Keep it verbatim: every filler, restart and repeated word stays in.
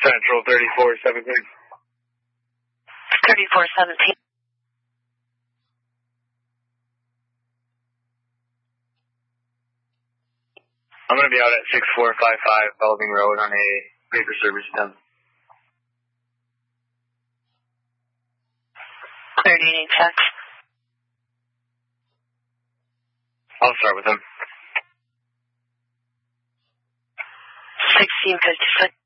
Central thirty-four seventeen. thirty-four seventeen. I'm going to be out at six four five five Belding Road on a paper service done. thirty-eight check. I'll start with him. sixteen fifty-six.